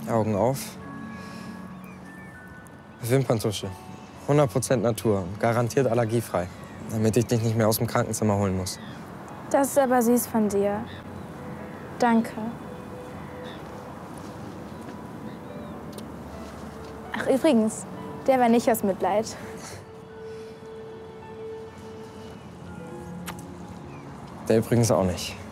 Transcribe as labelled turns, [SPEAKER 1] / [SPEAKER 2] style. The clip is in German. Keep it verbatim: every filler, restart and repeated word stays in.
[SPEAKER 1] Augen auf. Wimperntusche. hundert Prozent Natur. Garantiert allergiefrei. Damit ich dich nicht mehr aus dem Krankenzimmer holen muss.
[SPEAKER 2] Das ist aber süß von dir. Danke. Ach, übrigens, der war nicht aus Mitleid.
[SPEAKER 1] Der übrigens auch nicht.